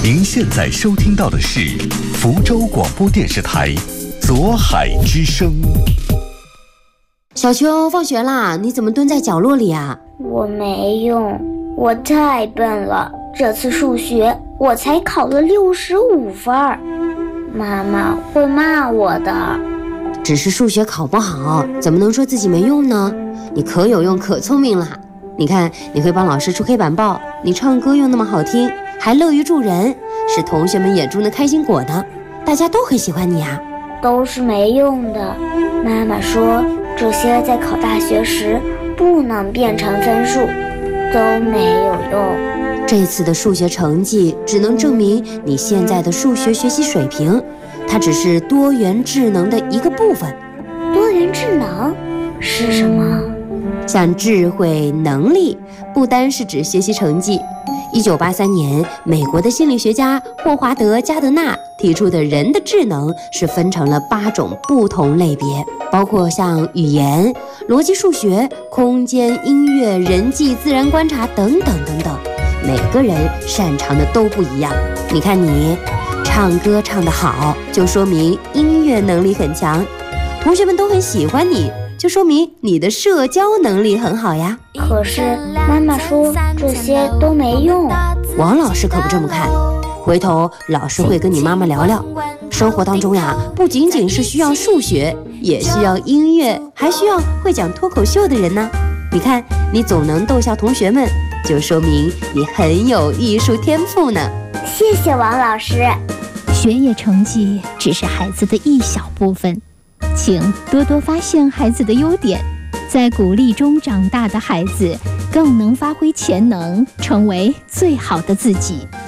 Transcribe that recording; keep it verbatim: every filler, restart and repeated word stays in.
您现在收听到的是福州广播电视台左海之声。 小秋，放学啦，你怎么蹲在角落里啊？ 我没用，我太笨了。这次数学我才考了六十五分，妈妈会骂我的。 只是数学考不好，怎么能说自己没用呢？你可有用，可聪明啦！你看，你会帮老师出黑板报，你唱歌又那么好听，还乐于助人，是同学们眼中的开心果呢，大家都很喜欢你啊。 都是没用的，妈妈说这些在考大学时不能变成分数，都没有用。 这次的数学成绩只能证明你现在的数学学习水平，它只是多元智能的一个部分。 多元智能是什么？ 像智慧、能力，不单是指学习成绩。一九八三年，美国的心理学家霍华德·加德纳提出的人的智能是分成了八种不同类别，包括像语言、逻辑数学、空间、音乐、人际、自然观察等等等等。每个人擅长的都不一样。你看你，唱歌唱得好，就说明音乐能力很强，同学们都很喜欢你，就说明你的社交能力很好呀。 可是妈妈说这些都没用。 王老师可不这么看，回头老师会跟你妈妈聊聊，生活当中呀，不仅仅是需要数学，也需要音乐，还需要会讲脱口秀的人呢。你看，你总能逗笑同学们，就说明你很有艺术天赋呢。 谢谢王老师。 学业成绩只是孩子的一小部分，请多多发现孩子的优点，在鼓励中长大的孩子更能发挥潜能，成为最好的自己。